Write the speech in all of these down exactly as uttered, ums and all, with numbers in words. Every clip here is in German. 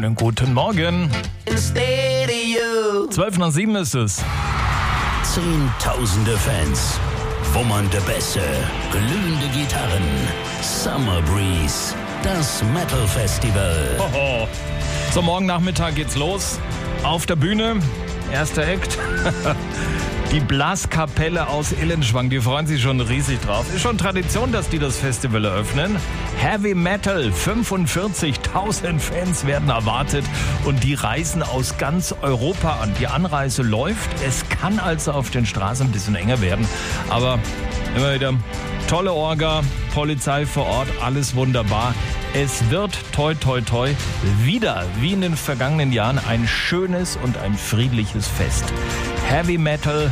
Schönen guten Morgen. zwölf nach sieben ist es. Zehntausende Fans, wummernde Bässe, glühende Gitarren, Summer Breeze, das Metal Festival. Hoho. So, morgen Nachmittag geht's los. Auf der Bühne, erster Act. Die Blaskapelle aus Illenschwang, die freuen sich schon riesig drauf. Ist schon Tradition, dass die das Festival eröffnen. Heavy Metal, fünfundvierzigtausend Fans werden erwartet und die reisen aus ganz Europa an. Die Anreise läuft, es kann also auf den Straßen ein bisschen enger werden, aber immer wieder tolle Orga, Polizei vor Ort, alles wunderbar. Es wird toi toi toi wieder, wie in den vergangenen Jahren, ein schönes und ein friedliches Fest. Heavy Metal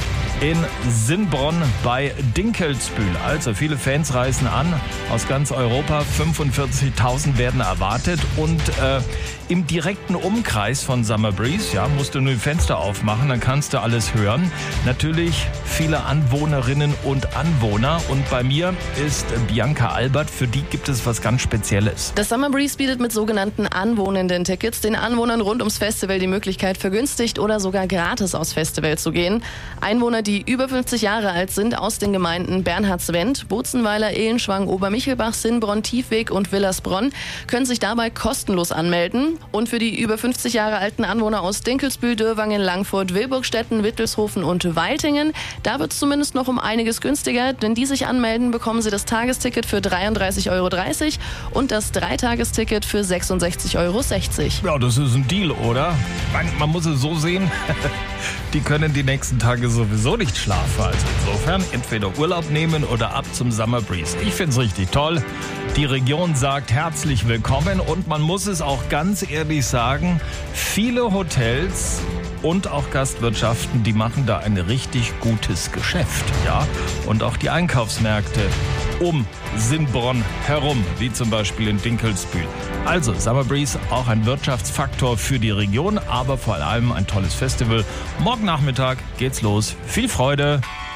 in Sinnbronn bei Dinkelsbühl. Also viele Fans reisen an aus ganz Europa. fünfundvierzigtausend werden erwartet und äh, im direkten Umkreis von Summer Breeze, ja, musst du nur die Fenster aufmachen, dann kannst du alles hören. Natürlich viele Anwohnerinnen und Anwohner und bei mir ist Bianca Albert, für die gibt es was ganz Spezielles. Das Summer Breeze bietet mit sogenannten anwohnenden Tickets den Anwohnern rund ums Festival die Möglichkeit, vergünstigt oder sogar gratis aufs Festival zu gehen. Einwohner, die über fünfzig Jahre alt sind, aus den Gemeinden Bernhardswend, Bozenweiler, Illenschwang, Obermichelbach, Sinnbronn, Tiefweg und Villersbronn, können sich dabei kostenlos anmelden. Und für die über fünfzig Jahre alten Anwohner aus Dinkelsbühl, Dürrwangen, Langfurt, Wilburgstetten, Wittelshofen und Weiltingen, da wird es zumindest noch um einiges günstiger. Wenn die sich anmelden, bekommen sie das Tagesticket für dreiunddreißig Euro dreißig und das Dreitagesticket für sechsundsechzig Euro sechzig. Ja, das ist ein Deal, oder? Man, man muss es so sehen, die können die nächsten Tage sowieso nicht schlafen. Also insofern entweder Urlaub nehmen oder ab zum Summer Breeze. Ich finde es richtig toll. Die Region sagt herzlich willkommen und man muss es auch ganz ehrlich sagen, viele Hotels und auch Gastwirtschaften, die machen da ein richtig gutes Geschäft. Ja? Und auch die Einkaufsmärkte um Sinnbronn herum, wie zum Beispiel in Dinkelsbühl. Also Summer Breeze, auch ein Wirtschaftsfaktor für die Region, aber vor allem ein tolles Festival. Morgen Nachmittag geht's los. Viel Freude!